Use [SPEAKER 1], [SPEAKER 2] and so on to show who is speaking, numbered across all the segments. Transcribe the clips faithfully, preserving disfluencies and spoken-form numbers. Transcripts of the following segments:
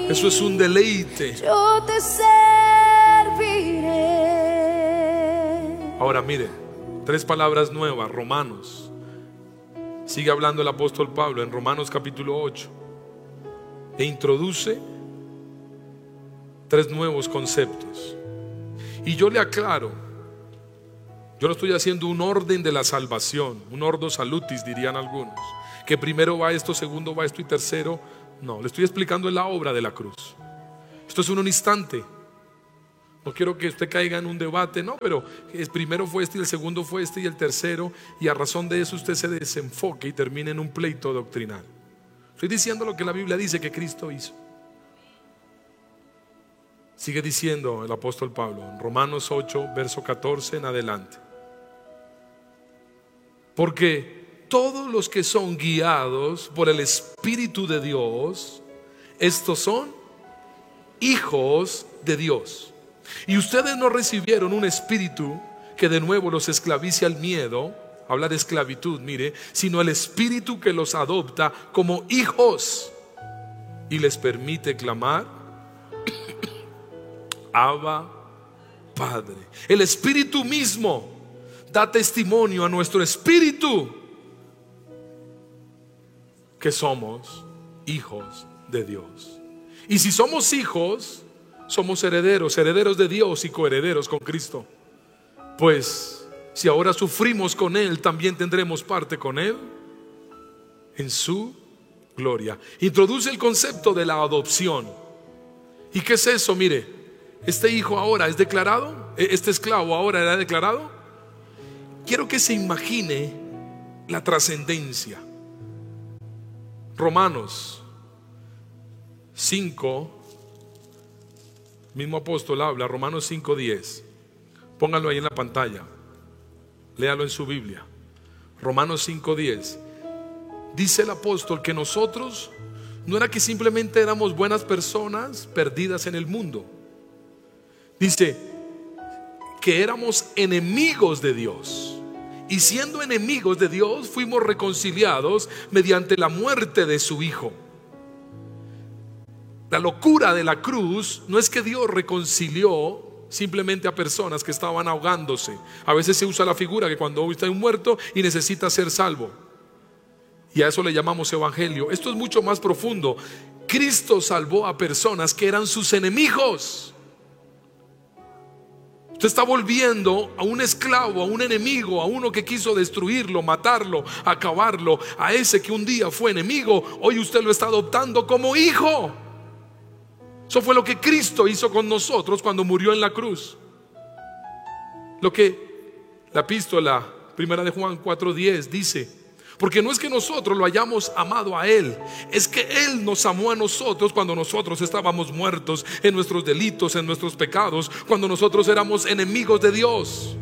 [SPEAKER 1] Eso es un deleite.
[SPEAKER 2] Yo te serviré.
[SPEAKER 1] Ahora mire, tres palabras nuevas. Romanos. Sigue hablando el apóstol Pablo en Romanos capítulo ocho. E introduce tres nuevos conceptos. Y yo le aclaro, yo no estoy haciendo un orden de la salvación, un ordo salutis dirían algunos, que primero va esto, segundo va esto y tercero. No, le estoy explicando la obra de la cruz. Esto es en un instante. No quiero que usted caiga en un debate, no, pero el primero fue este y el segundo fue este y el tercero, y a razón de eso usted se desenfoque y termine en un pleito doctrinal. Estoy diciendo lo que la Biblia dice que Cristo hizo. Sigue diciendo el apóstol Pablo en Romanos ocho, verso catorce en adelante. Porque todos los que son guiados por el Espíritu de Dios, estos son hijos de Dios. Y ustedes no recibieron un espíritu que de nuevo los esclavice al miedo, habla de esclavitud, mire, sino el espíritu que los adopta como hijos y les permite clamar: Abba, Padre. El Espíritu mismo da testimonio a nuestro espíritu que somos hijos de Dios. Y si somos hijos, somos herederos, herederos de Dios y coherederos con Cristo. Pues si ahora sufrimos con Él, también tendremos parte con Él en su gloria. Introduce el concepto de la adopción. ¿Y qué es eso? Mire, este hijo ahora es declarado, este esclavo ahora era declarado. Quiero que se imagine la trascendencia. Romanos cinco, mismo apóstol habla, Romanos cinco diez. Pónganlo ahí en la pantalla, léalo en su Biblia. Romanos cinco diez. Dice el apóstol que nosotros no era que simplemente éramos buenas personas perdidas en el mundo. Dice que éramos enemigos de Dios, y siendo enemigos de Dios fuimos reconciliados mediante la muerte de su Hijo. La locura de la cruz no es que Dios reconcilió simplemente a personas que estaban ahogándose. A veces se usa la figura que cuando está un muerto y necesita ser salvo, y a eso le llamamos evangelio. Esto es mucho más profundo. Cristo salvó a personas que eran sus enemigos. Usted está volviendo a un esclavo, a un enemigo, a uno que quiso destruirlo, matarlo, acabarlo. A ese que un día fue enemigo, hoy usted lo está adoptando como hijo. Eso fue lo que Cristo hizo con nosotros cuando murió en la cruz. Lo que la epístola primera de Juan cuatro diez dice: porque no es que nosotros lo hayamos amado a Él, es que Él nos amó a nosotros cuando nosotros estábamos muertos en nuestros delitos, en nuestros pecados, cuando nosotros éramos enemigos de Dios.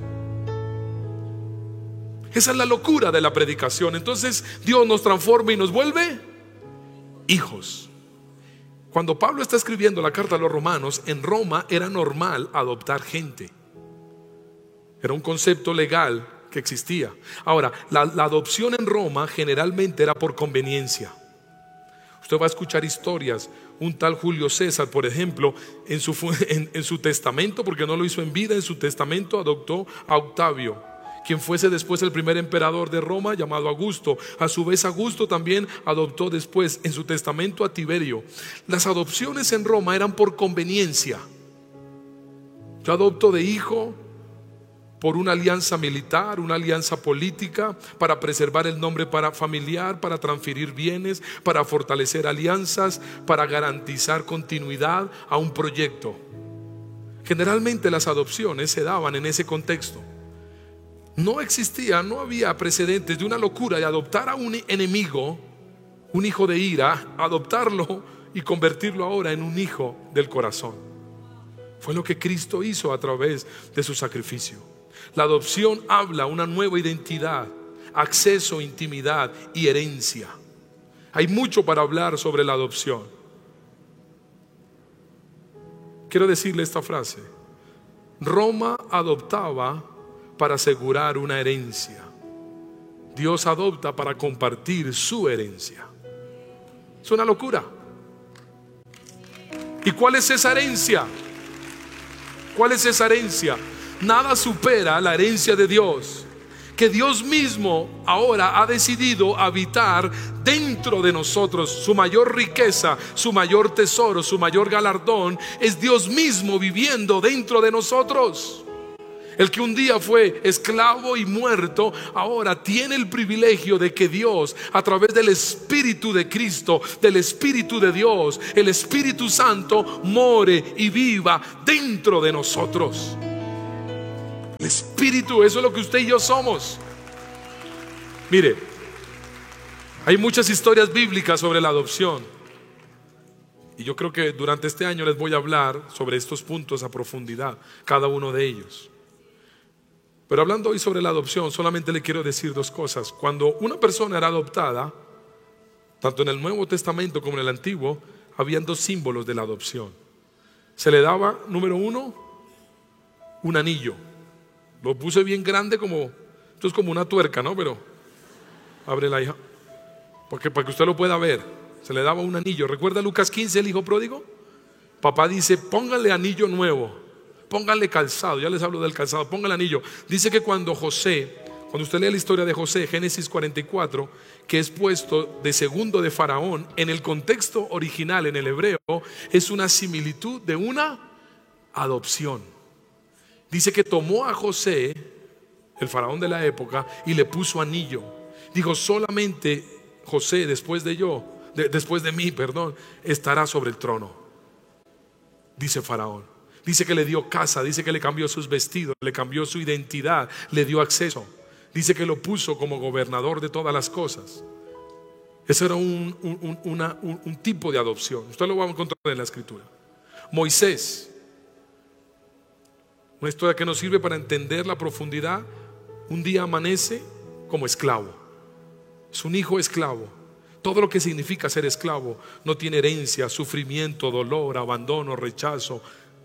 [SPEAKER 1] Esa es la locura de la predicación. Entonces Dios nos transforma y nos vuelve hijos. Cuando Pablo está escribiendo la carta a los romanos, en Roma era normal adoptar gente. Era un concepto legal que existía. Ahora, la, la adopción en Roma generalmente era por conveniencia. Usted va a escuchar historias. Un tal Julio César, por ejemplo, en su, en, en su testamento, porque no lo hizo en vida, en su testamento adoptó a Octavio, quien fuese después el primer emperador de Roma, llamado Augusto. A su vez, Augusto también adoptó después en su testamento a Tiberio. Las adopciones en Roma eran por conveniencia. Yo adopto de hijo por una alianza militar, una alianza política, para preservar el nombre para familiar, para transferir bienes, para fortalecer alianzas, para garantizar continuidad a un proyecto. Generalmente las adopciones se daban en ese contexto. No existía, no había precedentes de una locura de adoptar a un enemigo, un hijo de ira, adoptarlo y convertirlo ahora en un hijo del corazón. Fue lo que Cristo hizo a través de su sacrificio. La adopción habla una nueva identidad, acceso, intimidad y herencia. Hay mucho para hablar sobre la adopción. Quiero decirle esta frase: Roma adoptaba para asegurar una herencia. Dios adopta para compartir su herencia. Es una locura. ¿Y cuál es esa herencia? ¿Cuál es esa herencia? Nada supera la herencia de Dios, que Dios mismo ahora ha decidido habitar dentro de nosotros. Su mayor riqueza, su mayor tesoro, su mayor galardón es Dios mismo viviendo dentro de nosotros. El que un día fue esclavo y muerto, ahora tiene el privilegio de que Dios, a través del Espíritu de Cristo, del Espíritu de Dios, el Espíritu Santo, more y viva dentro de nosotros. El Espíritu, eso es lo que usted y yo somos. Mire, hay muchas historias bíblicas sobre la adopción, y yo creo que durante este año les voy a hablar sobre estos puntos a profundidad, cada uno de ellos. Pero hablando hoy sobre la adopción, solamente le quiero decir dos cosas. Cuando una persona era adoptada, tanto en el Nuevo Testamento como en el Antiguo, habían dos símbolos de la adopción. Se le daba, número uno, un anillo. Lo puse bien grande, como esto es como una tuerca, ¿no? Pero abre la hija, porque para que usted lo pueda ver. Se le daba un anillo. ¿Recuerda Lucas quince, el hijo pródigo? Papá dice: póngale anillo nuevo, póngale calzado. Ya les hablo del calzado, póngale anillo. Dice que cuando José, cuando usted lee la historia de José, Génesis cuarenta y cuatro, que es puesto de segundo de Faraón, en el contexto original, en el hebreo, es una similitud de una adopción. Dice que tomó a José, el faraón de la época, y le puso anillo. Dijo: solamente José, después de yo, de, después de mí, perdón, estará sobre el trono. Dice Faraón. Dice que le dio casa, dice que le cambió sus vestidos, le cambió su identidad, le dio acceso. Dice que lo puso como gobernador de todas las cosas. Eso era un, un, un, una, un, un tipo de adopción. Usted lo va a encontrar en la Escritura. Moisés, una historia que nos sirve para entender la profundidad. Un día amanece como esclavo. Es un hijo esclavo. Todo lo que significa ser esclavo. No tiene herencia, sufrimiento, dolor, abandono, rechazo.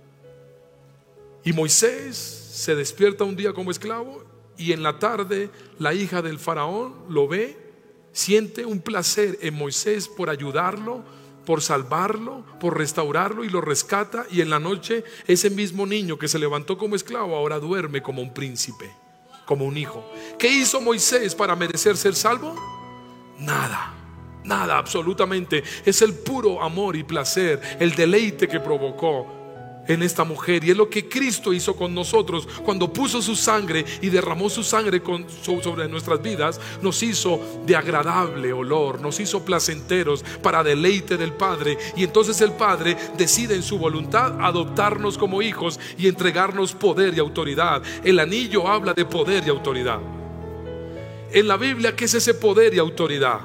[SPEAKER 1] Y Moisés se despierta un día como esclavo, y en la tarde la hija del faraón lo ve, siente un placer en Moisés por ayudarlo, por salvarlo, por restaurarlo, y lo rescata. Y en la noche ese mismo niño que se levantó como esclavo ahora duerme como un príncipe, como un hijo. ¿Qué hizo Moisés para merecer ser salvo? Nada, nada, absolutamente. Es el puro amor y placer, el deleite que provocó en esta mujer. Y es lo que Cristo hizo con nosotros cuando puso su sangre y derramó su sangre con, sobre nuestras vidas. Nos hizo de agradable olor, nos hizo placenteros para deleite del Padre. Y entonces el Padre decide en su voluntad adoptarnos como hijos y entregarnos poder y autoridad. El anillo habla de poder y autoridad. En la Biblia, ¿qué es ese poder y autoridad?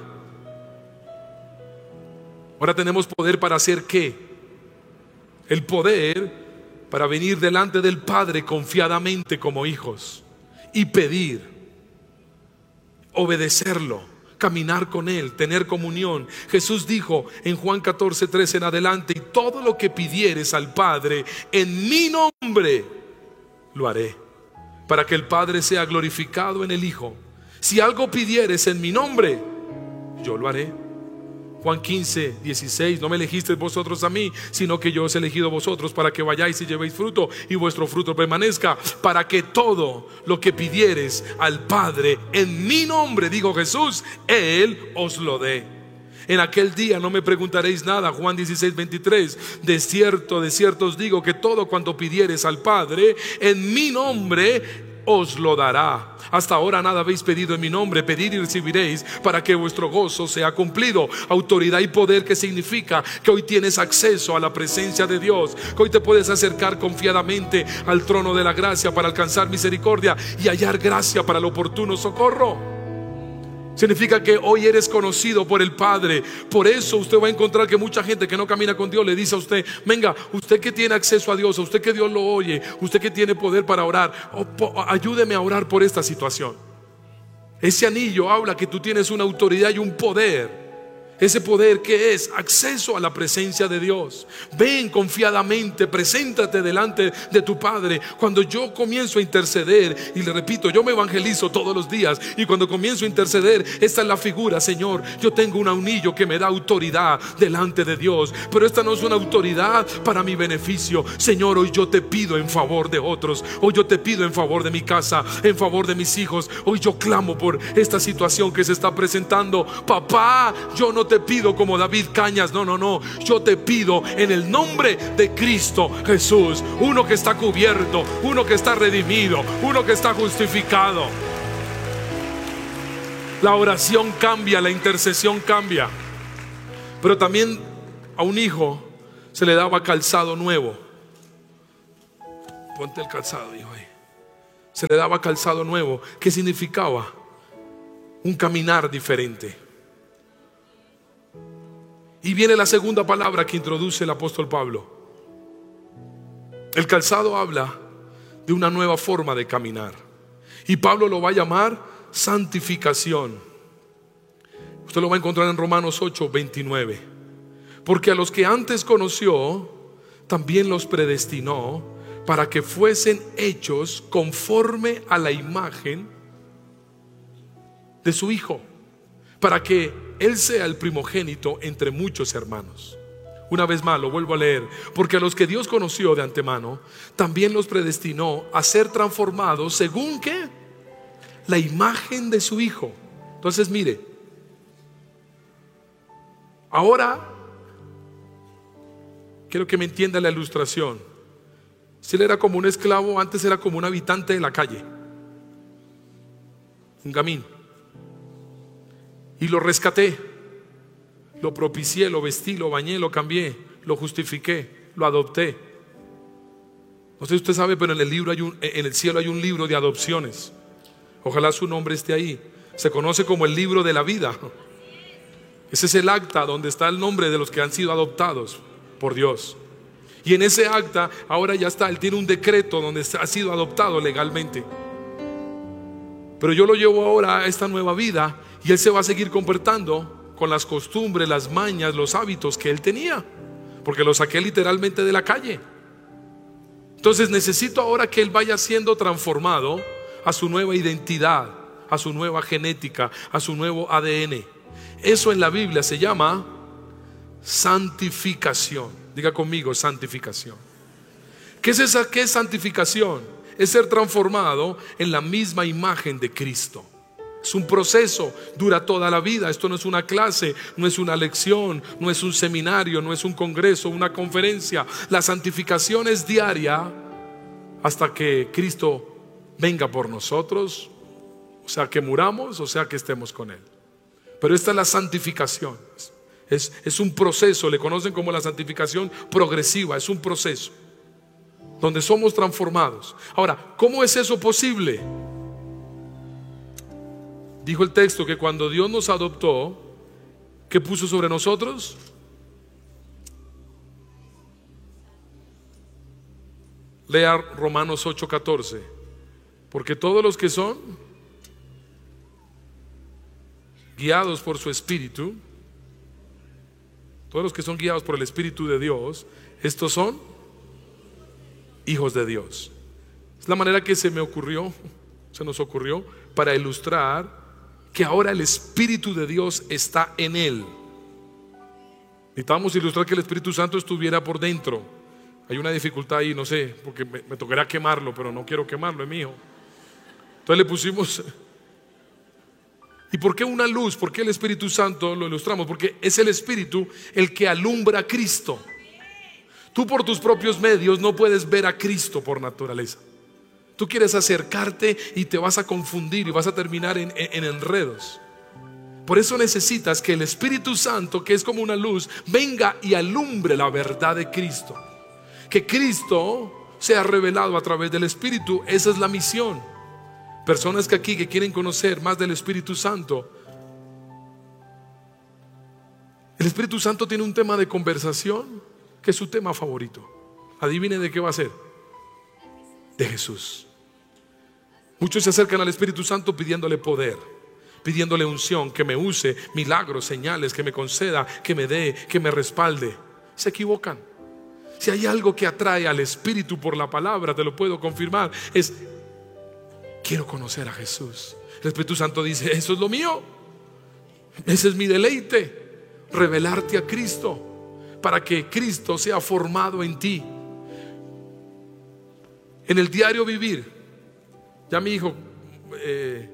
[SPEAKER 1] Ahora tenemos poder para hacer ¿qué? El poder para venir delante del Padre confiadamente como hijos y pedir, obedecerlo, caminar con Él, tener comunión. Jesús dijo en Juan catorce, trece en adelante: y todo lo que pidieres al Padre en mi nombre, lo haré, para que el Padre sea glorificado en el Hijo. Si algo pidieres en mi nombre, yo lo haré. Juan quince, dieciséis: no me elegisteis vosotros a mí, sino que yo os he elegido a vosotros para que vayáis y llevéis fruto, y vuestro fruto permanezca, para que todo lo que pidieres al Padre en mi nombre, dijo Jesús, Él os lo dé. En aquel día no me preguntaréis nada. Juan dieciséis, veintitrés: de cierto, de cierto os digo que todo cuanto pidieres al Padre en mi nombre, os lo dará. Hasta ahora nada habéis pedido en mi nombre, pedid y recibiréis, para que vuestro gozo sea cumplido. Autoridad y poder, que significa que hoy tienes acceso a la presencia de Dios, que hoy te puedes acercar confiadamente al trono de la gracia para alcanzar misericordia y hallar gracia para el oportuno socorro. Significa que hoy eres conocido por el Padre. Por eso usted va a encontrar que mucha gente que no camina con Dios le dice a usted: venga, usted que tiene acceso a Dios, a usted que Dios lo oye, usted que tiene poder para orar, oh, po, ayúdeme a orar por esta situación. Ese anillo habla que tú tienes una autoridad y un poder. Ese poder que es acceso a la presencia de Dios. Ven confiadamente, preséntate delante de tu Padre. Cuando yo comienzo a interceder, y le repito, yo me evangelizo todos los días, y cuando comienzo a interceder, esta es la figura: Señor, yo tengo un anillo que me da autoridad delante de Dios, pero esta no es una autoridad para mi beneficio. Señor, hoy yo te pido en favor de otros, hoy yo te pido en favor de mi casa, en favor de mis hijos. Hoy yo clamo por esta situación que se está presentando. Papá, yo no te pido como David Cañas, no, no, no, yo te pido en el nombre de Cristo Jesús, uno que está cubierto, uno que está redimido, uno que está justificado. La oración cambia, la intercesión cambia. Pero también a un hijo se le daba calzado nuevo. Ponte el calzado, hijo, ahí. Se le daba calzado nuevo. ¿Qué significaba? Un caminar diferente. Y viene la segunda palabra que introduce el apóstol Pablo. El calzado habla de una nueva forma de caminar, y Pablo lo va a llamar santificación. Usted lo va a encontrar en Romanos ocho, veintinueve. Porque a los que antes conoció, también los predestinó para que fuesen hechos conforme a la imagen de su Hijo, para que Él sea el primogénito entre muchos hermanos. Una vez más lo vuelvo a leer. Porque a los que Dios conoció de antemano, también los predestinó a ser transformados según ¿qué? La imagen de su Hijo. Entonces mire, ahora quiero que me entienda la ilustración. Si él era como un esclavo, antes era como un habitante de la calle, un gamín, y lo rescaté, lo propicié, lo vestí, lo bañé, lo cambié, lo justifiqué, lo adopté. No sé si usted sabe, pero en el libro hay un, en el cielo hay un libro de adopciones. Ojalá su nombre esté ahí. Se conoce como el libro de la vida. Ese es el acta donde está el nombre de los que han sido adoptados por Dios. Y en ese acta ahora ya está, él tiene un decreto donde ha sido adoptado legalmente. Pero yo lo llevo ahora a esta nueva vida, y él se va a seguir comportando con las costumbres, las mañas, los hábitos que él tenía, porque lo saqué literalmente de la calle. Entonces necesito ahora que él vaya siendo transformado a su nueva identidad, a su nueva genética, a su nuevo A D N. Eso en la Biblia se llama santificación. Diga conmigo, santificación. ¿Qué es esa? ¿Qué es santificación? Es ser transformado en la misma imagen de Cristo. Es un proceso, dura toda la vida. Esto no es una clase, no es una lección, no es un seminario, no es un congreso, una conferencia. La santificación es diaria hasta que Cristo venga por nosotros, o sea que muramos, o sea que estemos con Él. Pero esta es la santificación. Es, es un proceso, le conocen como la santificación progresiva. Es un proceso donde somos transformados. Ahora, ¿cómo es eso posible? Dijo el texto que cuando Dios nos adoptó, ¿qué puso sobre nosotros? Lea Romanos ocho, catorce. Porque todos los que son guiados por su Espíritu, todos los que son guiados por el Espíritu de Dios, estos son hijos de Dios. Es la manera que se me ocurrió, se nos ocurrió para ilustrar que ahora el Espíritu de Dios está en él. Necesitamos ilustrar que el Espíritu Santo estuviera por dentro. Hay una dificultad ahí, no sé, porque me, me tocará quemarlo, pero no quiero quemarlo, es mi hijo. Entonces le pusimos. ¿Y por qué una luz? ¿Por qué el Espíritu Santo? Lo ilustramos porque es el Espíritu el que alumbra a Cristo. Tú por tus propios medios no puedes ver a Cristo por naturaleza. Tú quieres acercarte y te vas a confundir y vas a terminar en, en, en enredos. Por eso necesitas que el Espíritu Santo, que es como una luz, venga y alumbre la verdad de Cristo. Que Cristo sea revelado a través del Espíritu. Esa es la misión. Personas que aquí que quieren conocer más del Espíritu Santo. El Espíritu Santo tiene un tema de conversación que es su tema favorito. Adivinen de qué va a ser. De Jesús. Muchos se acercan al Espíritu Santo pidiéndole poder, pidiéndole unción, que me use, milagros, señales, que me conceda, que me dé, que me respalde. Se equivocan. Si hay algo que atrae al Espíritu por la palabra, te lo puedo confirmar, es: quiero conocer a Jesús. El Espíritu Santo dice: eso es lo mío, ese es mi deleite, revelarte a Cristo, para que Cristo sea formado en ti. En el diario vivir, ya mi hijo, eh,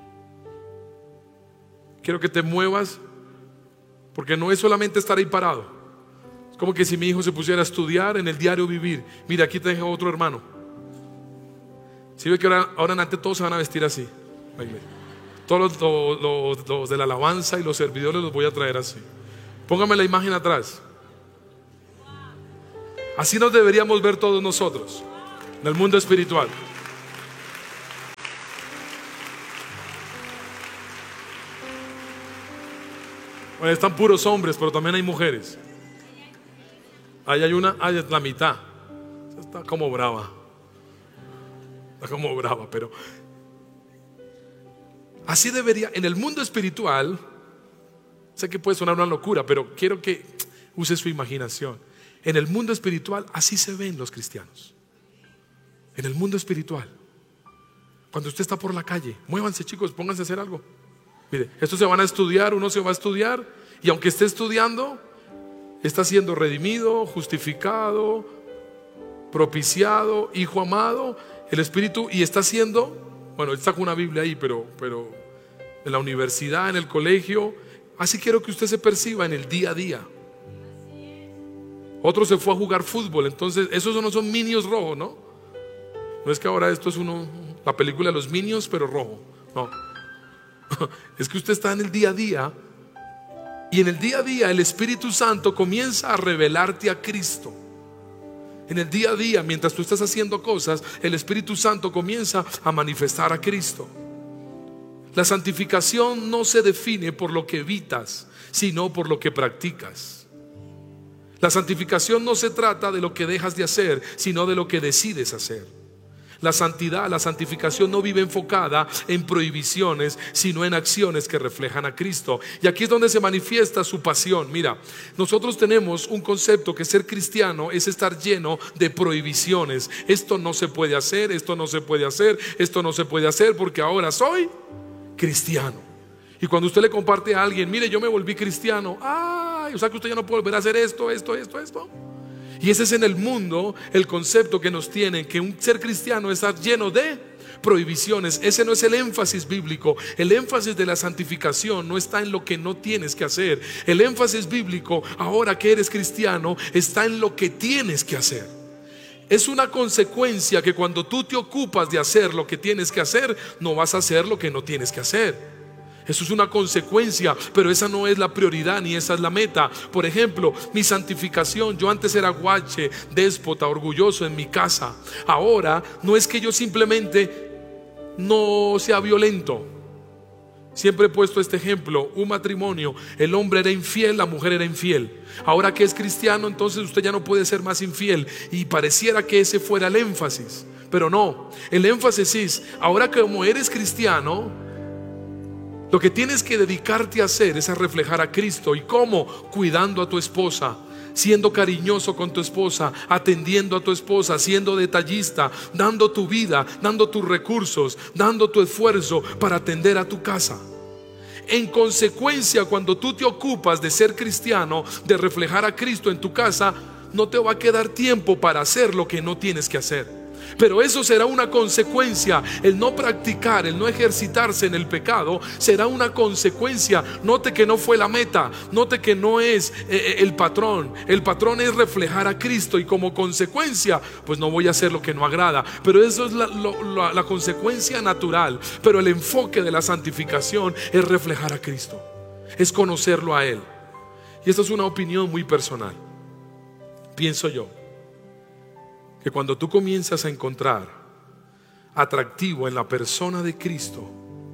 [SPEAKER 1] quiero que te muevas, porque no es solamente estar ahí parado. Es como que si mi hijo se pusiera a estudiar en el diario vivir. Mira, aquí te dejo otro hermano. Si ve que ahora, ahora en adelante todos se van a vestir así. Todos los, los, los, los de la alabanza y los servidores los voy a traer así. Póngame la imagen atrás. Así nos deberíamos ver todos nosotros en el mundo espiritual. Bueno, están puros hombres, pero también hay mujeres. Ahí hay una, ahí es la mitad. Está como brava. Está como brava, pero así debería, en el mundo espiritual. Sé que puede sonar una locura, pero quiero que use su imaginación. En el mundo espiritual así se ven los cristianos. En el mundo espiritual, cuando usted está por la calle, muévanse, chicos, pónganse a hacer algo. Mire, estos se van a estudiar, uno se va a estudiar, y aunque esté estudiando, está siendo redimido, justificado, propiciado, hijo amado, el Espíritu, y está siendo, bueno, está con una Biblia ahí, pero, pero en la universidad, en el colegio. Así quiero que usted se perciba en el día a día. Otro se fue a jugar fútbol, entonces esos no son Minions rojos, ¿no? No es que ahora esto es uno, la película de los Minions, pero rojo. No. Es que usted está en el día a día, y en el día a día el Espíritu Santo comienza a revelarte a Cristo. En el día a día, mientras tú estás haciendo cosas, el Espíritu Santo comienza a manifestar a Cristo. La santificación no se define por lo que evitas, sino por lo que practicas. La santificación no se trata de lo que dejas de hacer, sino de lo que decides hacer. La santidad, la santificación no vive enfocada en prohibiciones, sino en acciones que reflejan a Cristo. Y aquí es donde se manifiesta su pasión. Mira, nosotros tenemos un concepto que ser cristiano es estar lleno de prohibiciones. Esto no se puede hacer, esto no se puede hacer, esto no se puede hacer porque ahora soy cristiano. Y cuando usted le comparte a alguien: mire, yo me volví cristiano. Ay, o sea que usted ya no puede volver a hacer esto, esto, esto, esto. Y ese es en el mundo el concepto que nos tienen, que un ser cristiano está lleno de prohibiciones. Ese no es el énfasis bíblico. El énfasis de la santificación no está en lo que no tienes que hacer. El énfasis bíblico, ahora que eres cristiano, está en lo que tienes que hacer. Es una consecuencia que cuando tú te ocupas de hacer lo que tienes que hacer, no vas a hacer lo que no tienes que hacer. Eso es una consecuencia, pero esa no es la prioridad ni esa es la meta. Por ejemplo, mi santificación. Yo antes era guache, déspota, orgulloso en mi casa. Ahora no es que yo simplemente no sea violento. Siempre he puesto este ejemplo: un matrimonio, el hombre era infiel, la mujer era infiel. Ahora que es cristiano, entonces usted ya no puede ser más infiel. Y pareciera que ese fuera el énfasis, pero no. El énfasis es: ahora que como eres cristiano, lo que tienes que dedicarte a hacer es a reflejar a Cristo. ¿Y cómo? Cuidando a tu esposa, siendo cariñoso con tu esposa, atendiendo a tu esposa, siendo detallista, dando tu vida, dando tus recursos, dando tu esfuerzo para atender a tu casa. En consecuencia, cuando tú te ocupas de ser cristiano, de reflejar a Cristo en tu casa, no te va a quedar tiempo para hacer lo que no tienes que hacer. Pero eso será una consecuencia. El no practicar, el no ejercitarse en el pecado será una consecuencia. Note que no fue la meta. Note que no es eh, el patrón. El patrón es reflejar a Cristo, y como consecuencia, pues no voy a hacer lo que no agrada. Pero eso es la, lo, la, la consecuencia natural. Pero el enfoque de la santificación es reflejar a Cristo, es conocerlo a Él. Y esta es una opinión muy personal. Pienso yo que cuando tú comienzas a encontrar atractivo en la persona de Cristo,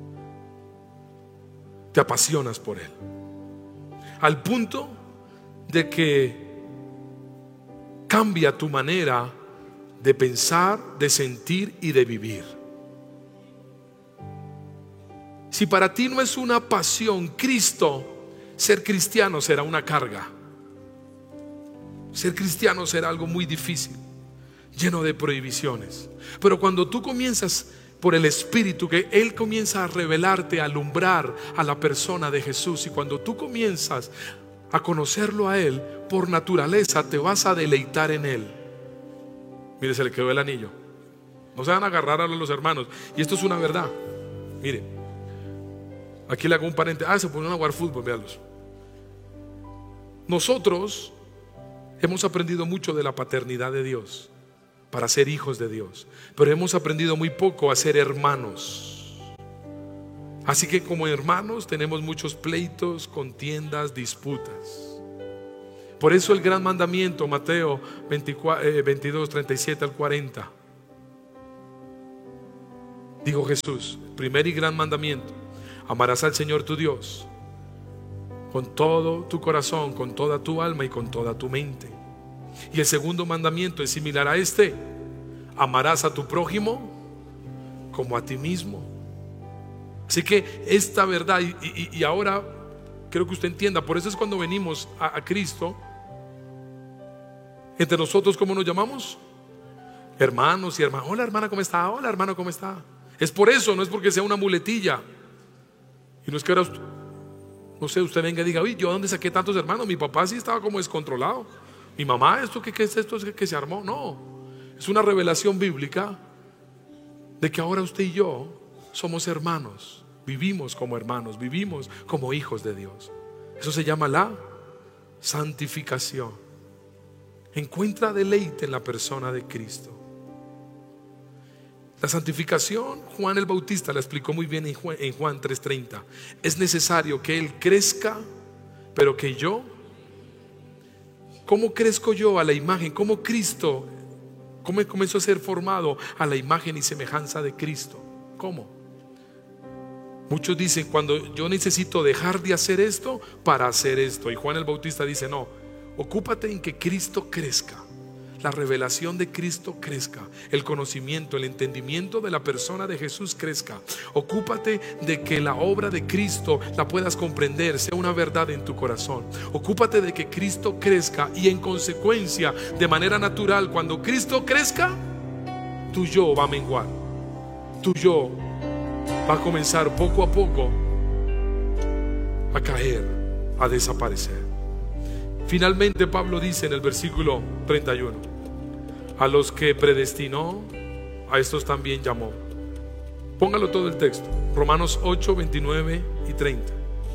[SPEAKER 1] te apasionas por Él, al punto de que cambia tu manera de pensar, de sentir y de vivir. Si para ti no es una pasión Cristo, ser cristiano será una carga. Ser cristiano será algo muy difícil, lleno de prohibiciones. Pero cuando tú comienzas por el Espíritu, que Él comienza a revelarte, a alumbrar a la persona de Jesús, y cuando tú comienzas a conocerlo a Él, por naturaleza te vas a deleitar en Él. Mire, se le quedó el anillo. No se van a agarrar a los hermanos. Y esto es una verdad. Mire, aquí le hago un paréntesis. Ah, se ponen a jugar fútbol, véanlos. Nosotros hemos aprendido mucho de la paternidad de Dios para ser hijos de Dios, pero hemos aprendido muy poco a ser hermanos. Así que como hermanos tenemos muchos pleitos, contiendas, disputas. Por eso el gran mandamiento, Mateo veintidós, treinta y siete al cuarenta. Dijo Jesús, primer y gran mandamiento: amarás al Señor tu Dios con todo tu corazón, con toda tu alma y con toda tu mente. Y el segundo mandamiento es similar a este: amarás a tu prójimo como a ti mismo. Así que esta verdad, y, y, y ahora quiero que usted entienda, por eso es cuando venimos a, a Cristo, entre nosotros, ¿cómo nos llamamos? Hermanos y hermanas. Hola hermana, ¿cómo está? Hola hermano, ¿cómo está? Es por eso, no es porque sea una muletilla. Y no es que ahora, no sé, usted venga y diga, uy, ¿yo dónde saqué tantos hermanos? Mi papá sí estaba como descontrolado. Mi mamá, ¿esto qué, qué es esto que, que se armó? No, es una revelación bíblica de que ahora usted y yo somos hermanos. Vivimos como hermanos, vivimos como hijos de Dios. Eso se llama la santificación. Encuentra deleite en la persona de Cristo. La santificación, Juan el Bautista la explicó muy bien en Juan, en Juan tres treinta. Es necesario que Él crezca, pero que yo, ¿cómo crezco yo a la imagen? ¿Cómo Cristo, cómo comenzó a ser formado a la imagen y semejanza de Cristo? ¿Cómo? Muchos dicen, cuando yo necesito dejar de hacer esto para hacer esto. Y Juan el Bautista dice, no, ocúpate en que Cristo crezca, la revelación de Cristo crezca, el conocimiento, el entendimiento de la persona de Jesús crezca. Ocúpate de que la obra de Cristo la puedas comprender, sea una verdad en tu corazón. Ocúpate de que Cristo crezca, y en consecuencia, de manera natural, cuando Cristo crezca, tu yo va a menguar, tu yo va a comenzar poco a poco a caer, a desaparecer. Finalmente Pablo dice en el versículo treinta y uno: a los que predestinó, a estos también llamó. Póngalo todo el texto, Romanos ocho, veintinueve y treinta.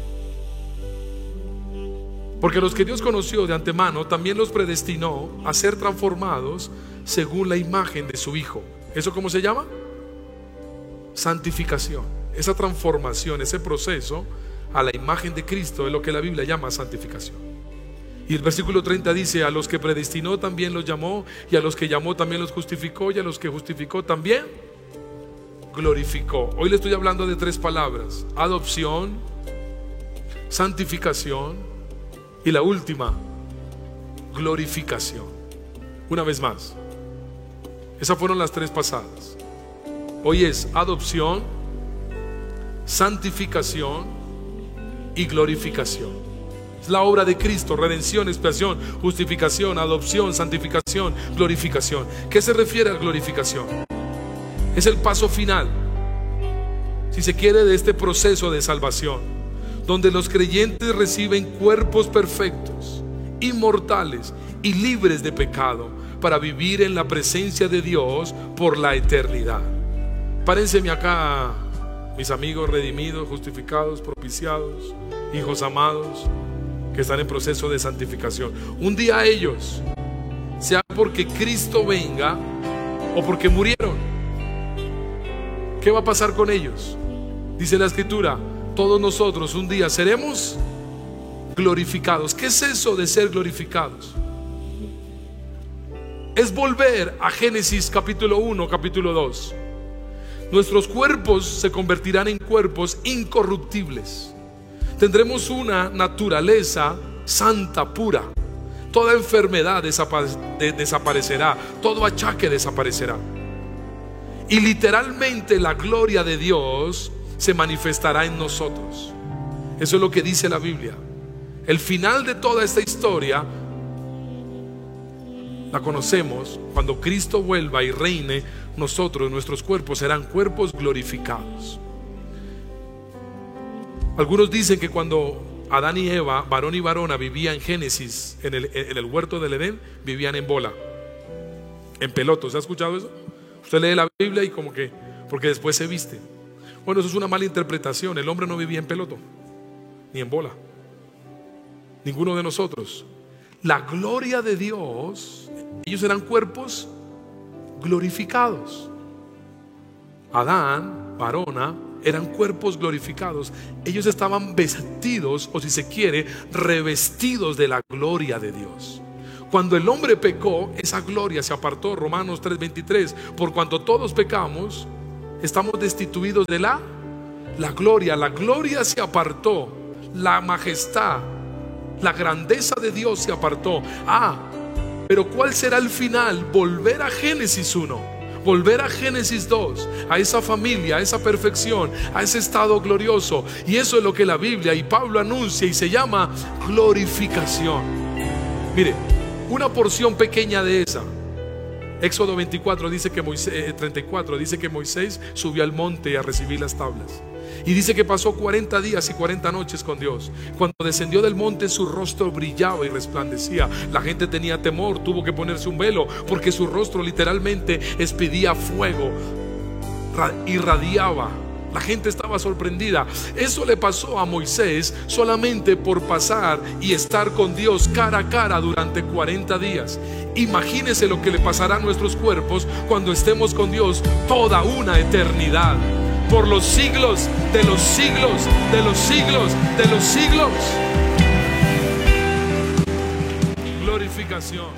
[SPEAKER 1] Porque los que Dios conoció de antemano, también los predestinó a ser transformados según la imagen de su Hijo. ¿Eso cómo se llama? Santificación. Esa transformación, ese proceso a la imagen de Cristo es lo que la Biblia llama santificación. Y el versículo treinta dice: a los que predestinó también los llamó, y a los que llamó también los justificó, y a los que justificó también glorificó. Hoy le estoy hablando de tres palabras: adopción, santificación y la última, glorificación. Una vez más, esas fueron las tres pasadas. Hoy es adopción, santificación y glorificación. Es la obra de Cristo: redención, expiación, justificación, adopción, santificación, glorificación. ¿Qué se refiere a glorificación? Es el paso final, si se quiere, de este proceso de salvación, donde los creyentes reciben cuerpos perfectos, inmortales y libres de pecado, para vivir en la presencia de Dios por la eternidad. Párense acá, mis amigos redimidos, justificados, propiciados, hijos amados, que están en proceso de santificación. Un día ellos, sea porque Cristo venga o porque murieron, ¿qué va a pasar con ellos? Dice la Escritura: todos nosotros un día seremos glorificados. ¿Qué es eso de ser glorificados? Es volver a Génesis capítulo uno, capítulo dos. Nuestros cuerpos se convertirán en cuerpos incorruptibles. Tendremos una naturaleza santa, pura. Toda enfermedad desaparecerá, todo achaque desaparecerá. Y literalmente la gloria de Dios se manifestará en nosotros. Eso es lo que dice la Biblia. El final de toda esta historia la conocemos cuando Cristo vuelva y reine. Nosotros, nuestros cuerpos serán cuerpos glorificados. Algunos dicen que cuando Adán y Eva, varón y varona, vivían en Génesis, en el, en el huerto del Edén, vivían en bola, en pelotos. ¿Ha escuchado eso? Usted lee la Biblia y como que, porque después se viste. Bueno, eso es una mala interpretación. El hombre no vivía en peloto, ni en bola. Ninguno de nosotros. La gloria de Dios, ellos eran cuerpos glorificados. Adán, varona, eran cuerpos glorificados. Ellos estaban vestidos, o si se quiere, revestidos de la gloria de Dios. Cuando el hombre pecó, esa gloria se apartó. Romanos tres veintitrés. Por cuanto todos pecamos, estamos destituidos de la, la gloria. La gloria se apartó. La majestad, la grandeza de Dios se apartó. Ah, pero ¿cuál será el final? Volver a Génesis uno, volver a Génesis dos, a esa familia, a esa perfección, a ese estado glorioso. Y eso es lo que la Biblia y Pablo anuncia y se llama glorificación. Mire, una porción pequeña de esa. Éxodo veinticuatro dice que Moisés, eh, treinta y cuatro dice que Moisés subió al monte a recibir las tablas. Y dice que pasó cuarenta días y cuarenta noches con Dios. Cuando descendió del monte, su rostro brillaba y resplandecía. La gente tenía temor, tuvo que ponerse un velo, porque su rostro literalmente expedía fuego, irradiaba. La gente estaba sorprendida. Eso le pasó a Moisés solamente por pasar y estar con Dios cara a cara durante cuarenta días. Imagínese lo que le pasará a nuestros cuerpos cuando estemos con Dios toda una eternidad, por los siglos de los siglos, de los siglos, de los siglos. Glorificación.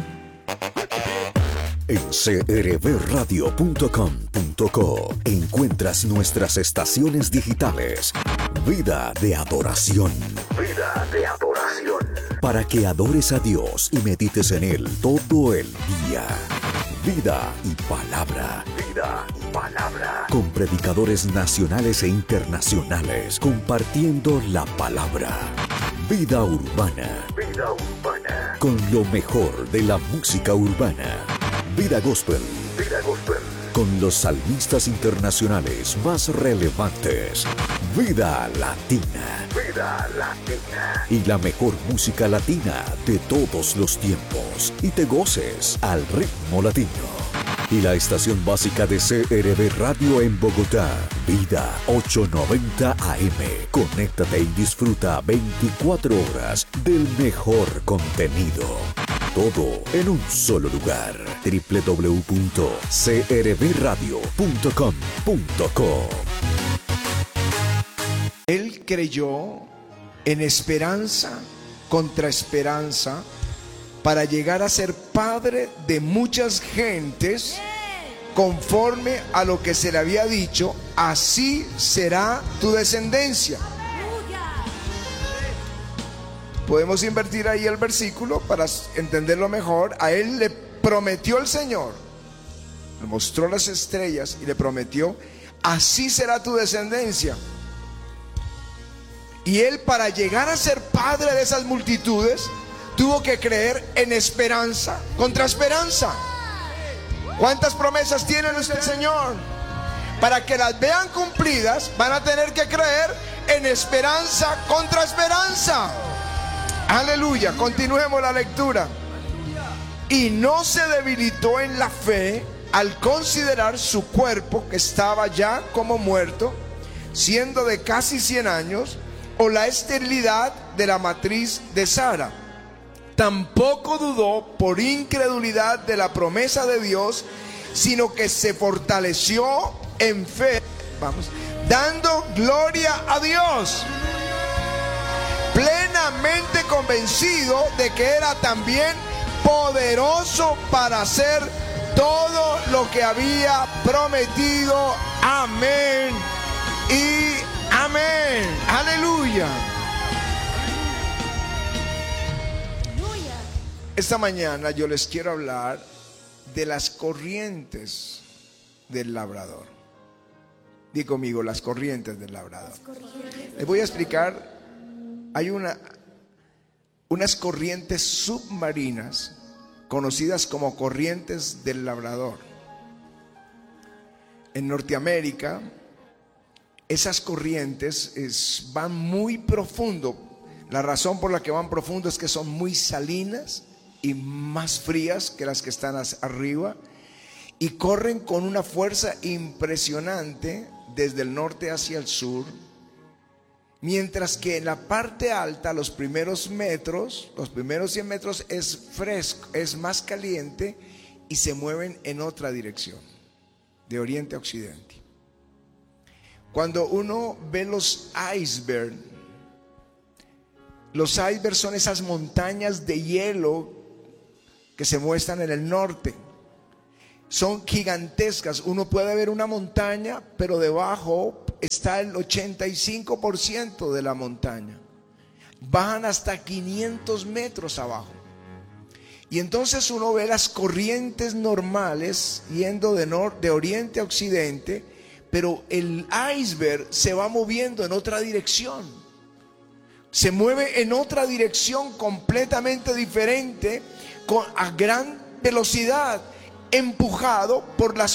[SPEAKER 3] En c r b radio punto com punto co encuentras nuestras estaciones digitales. Vida de adoración. Vida de adoración. Para que adores a Dios y medites en Él todo el día. Vida y palabra. Vida y palabra. Con predicadores nacionales e internacionales compartiendo la palabra. Vida urbana. Vida urbana. Con lo mejor de la música urbana. Vida gospel. Vida gospel. Con los salmistas internacionales más relevantes. Vida latina. Vida latina. Y la mejor música latina de todos los tiempos. Y te goces al ritmo latino. Y la estación básica de C R B Radio en Bogotá. Vida ochocientos noventa A M. Conéctate y disfruta veinticuatro horas del mejor contenido. Todo en un solo lugar. doble u doble u doble u punto c r b radio punto com punto co.
[SPEAKER 4] Él creyó en esperanza contra esperanza para llegar a ser padre de muchas gentes, conforme a lo que se le había dicho: así será tu descendencia. Podemos invertir ahí el versículo para entenderlo mejor. A él le prometió el Señor, le mostró las estrellas y le prometió: así será tu descendencia. Y él, para llegar a ser padre de esas multitudes, tuvo que creer en esperanza contra esperanza. ¿Cuántas promesas tiene nuestro Señor? Para que las vean cumplidas, van a tener que creer en esperanza contra esperanza. Aleluya, continuemos la lectura. Y no se debilitó en la fe al considerar su cuerpo, que estaba ya como muerto, siendo de casi cien años, o la esterilidad de la matriz de Sara. Tampoco dudó por incredulidad de la promesa de Dios, sino que se fortaleció en fe, vamos, dando gloria a Dios, plenamente convencido de que era también poderoso para hacer todo lo que había prometido. Amén y amén. Aleluya. Esta mañana yo les quiero hablar de las corrientes del labrador. Di conmigo, las corrientes del Labrador. Les voy a explicar. Hay una, unas corrientes submarinas conocidas como corrientes del Labrador. En Norteamérica, esas corrientes es, van muy profundo. La razón por la que van profundo es que son muy salinas y más frías que las que están arriba, y corren con una fuerza impresionante desde el norte hacia el sur, mientras que en la parte alta, los primeros metros, los primeros cien metros es fresco, es más caliente, y se mueven en otra dirección, de oriente a occidente. Cuando uno ve los icebergs, los icebergs son esas montañas de hielo que se muestran en el norte. Son gigantescas. Uno puede ver una montaña, pero debajo está el ochenta y cinco por ciento de la montaña. Bajan hasta quinientos metros abajo. Y entonces uno ve las corrientes normales yendo de, nor- de oriente a occidente, pero el iceberg se va moviendo en otra dirección. Se mueve en otra dirección completamente diferente, con, a gran velocidad, empujado por las